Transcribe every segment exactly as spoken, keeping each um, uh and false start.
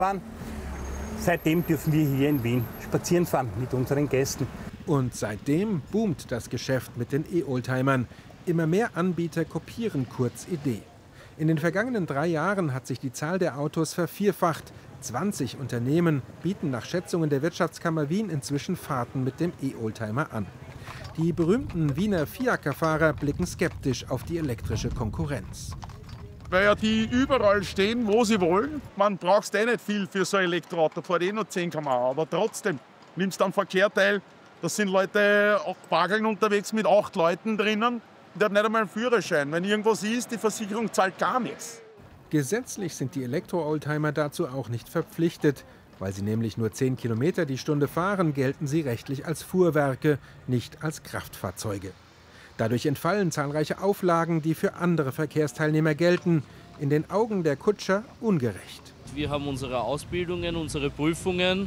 Seitdem dürfen wir hier in Wien spazieren fahren mit unseren Gästen. Und seitdem boomt das Geschäft mit den E-Oldtimern. Immer mehr Anbieter kopieren Kurts Idee. In den vergangenen drei Jahren hat sich die Zahl der Autos vervierfacht. zwanzig Unternehmen bieten nach Schätzungen der Wirtschaftskammer Wien inzwischen Fahrten mit dem E-Oldtimer an. Die berühmten Wiener Fiaker-Fahrer blicken skeptisch auf die elektrische Konkurrenz. Weil ja die überall stehen, wo sie wollen. Man braucht eh nicht viel für so ein Elektroauto, fährt eh nur zehn Kilometer pro Stunde. Aber trotzdem, nimmst dann Verkehr teil. Das sind Leute auch bageln unterwegs mit acht Leuten drinnen. Die haben nicht einmal einen Führerschein. Wenn irgendwas ist, die Versicherung zahlt gar nichts. Gesetzlich sind die Elektro-Oldtimer dazu auch nicht verpflichtet. Weil sie nämlich nur zehn Kilometer die Stunde fahren, gelten sie rechtlich als Fuhrwerke, nicht als Kraftfahrzeuge. Dadurch entfallen zahlreiche Auflagen, die für andere Verkehrsteilnehmer gelten. In den Augen der Kutscher ungerecht. Wir haben unsere Ausbildungen, unsere Prüfungen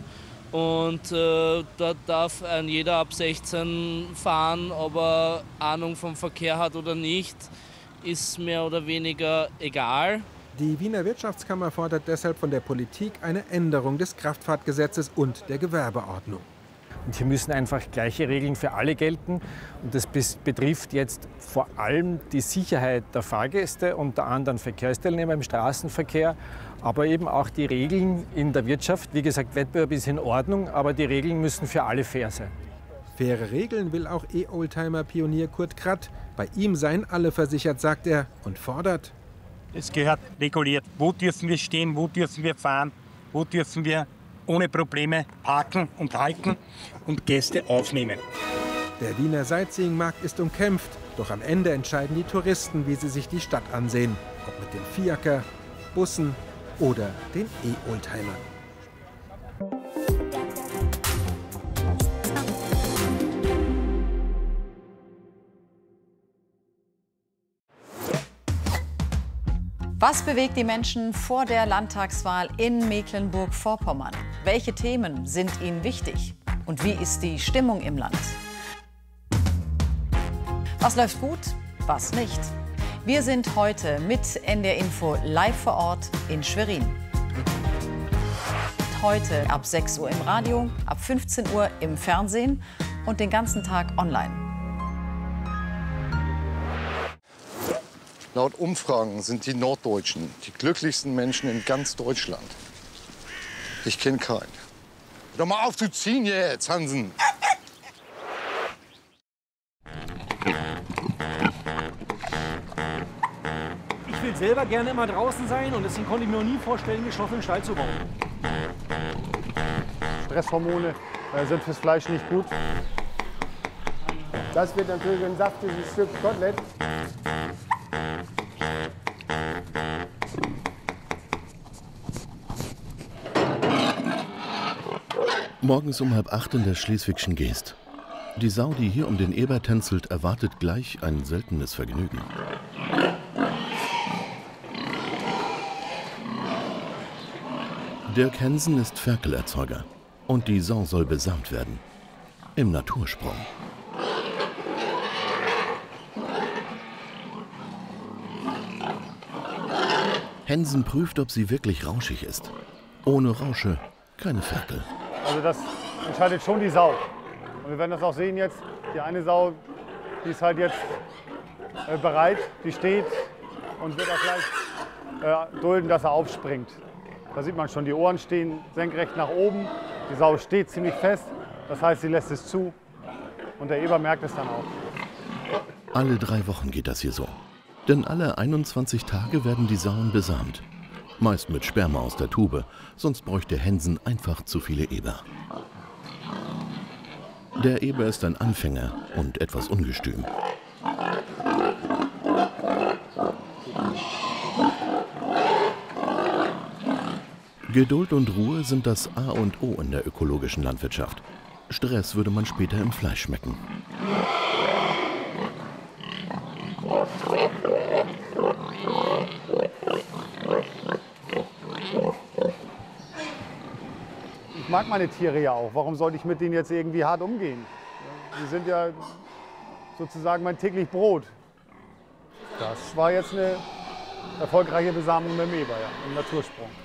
und äh, da darf ein jeder ab sechzehn fahren, ob er Ahnung vom Verkehr hat oder nicht, ist mehr oder weniger egal. Die Wiener Wirtschaftskammer fordert deshalb von der Politik eine Änderung des Kraftfahrtgesetzes und der Gewerbeordnung. Und hier müssen einfach gleiche Regeln für alle gelten. Und das betrifft jetzt vor allem die Sicherheit der Fahrgäste und der anderen Verkehrsteilnehmer im Straßenverkehr, aber eben auch die Regeln in der Wirtschaft. Wie gesagt, Wettbewerb ist in Ordnung, aber die Regeln müssen für alle fair sein. Faire Regeln will auch E-Oldtimer-Pionier Kurt Kratt. Bei ihm seien alle versichert, sagt er, und fordert: Es gehört reguliert. Wo dürfen wir stehen, wo dürfen wir fahren, wo dürfen wir ohne Probleme parken und halten und Gäste aufnehmen. Der Wiener Sightseeing-Markt ist umkämpft, doch am Ende entscheiden die Touristen, wie sie sich die Stadt ansehen. Ob mit dem Fiaker, Bussen oder den E-Oldtimern. Was bewegt die Menschen vor der Landtagswahl in Mecklenburg-Vorpommern? Welche Themen sind ihnen wichtig? Und wie ist die Stimmung im Land? Was läuft gut, was nicht? Wir sind heute mit N D R Info live vor Ort in Schwerin. Heute ab sechs Uhr im Radio, ab fünfzehn Uhr im Fernsehen und den ganzen Tag online. Laut Umfragen sind die Norddeutschen die glücklichsten Menschen in ganz Deutschland. Ich kenne keinen. Hör doch mal auf zu ziehen jetzt, Hansen! Ich will selber gerne immer draußen sein und deswegen konnte ich mir noch nie vorstellen, einen geschlossenen Stall zu bauen. Stresshormone äh, sind fürs Fleisch nicht gut. Das wird natürlich ein saftiges Stück Kotelett. Morgens um halb acht in der Schleswigschen Geest. Die Sau, die hier um den Eber tänzelt, erwartet gleich ein seltenes Vergnügen. Dirk Hensen ist Ferkelerzeuger und die Sau soll besamt werden. Im Natursprung. Hensen prüft, ob sie wirklich rauschig ist. Ohne Rausche keine Ferkel. Also das entscheidet schon die Sau. Und wir werden das auch sehen jetzt. Die eine Sau, die ist halt jetzt äh, bereit, die steht und wird auch gleich äh, dulden, dass er aufspringt. Da sieht man schon, die Ohren stehen senkrecht nach oben. Die Sau steht ziemlich fest, das heißt, sie lässt es zu. Und der Eber merkt es dann auch. Alle drei Wochen geht das hier so. Denn alle einundzwanzig Tage werden die Sauen besamt. Meist mit Sperma aus der Tube, sonst bräuchte Hensen einfach zu viele Eber. Der Eber ist ein Anfänger und etwas ungestüm. Geduld und Ruhe sind das A und O in der ökologischen Landwirtschaft. Stress würde man später im Fleisch schmecken. Ich mag meine Tiere ja auch. Warum sollte ich mit denen jetzt irgendwie hart umgehen? Die sind ja sozusagen mein täglich Brot. Das war jetzt eine erfolgreiche Besamung mit dem Eber, ja, im Natursprung.